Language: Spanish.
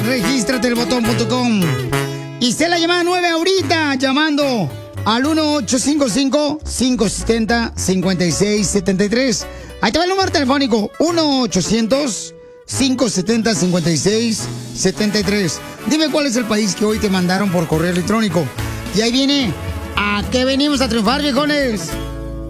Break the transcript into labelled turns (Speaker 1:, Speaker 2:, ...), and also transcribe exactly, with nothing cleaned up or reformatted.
Speaker 1: regístrate el botón punto com. Y sé la llamada nueve ahorita, llamando al uno ocho cinco cinco, cinco siete cero, cinco seis siete tres. Ahí te va el número telefónico, uno ochocientos, cinco setenta, cincuenta y seis setenta y tres. Dime cuál es el país que hoy te mandaron por correo electrónico. Y ahí viene, ¿a qué venimos a triunfar, viejones?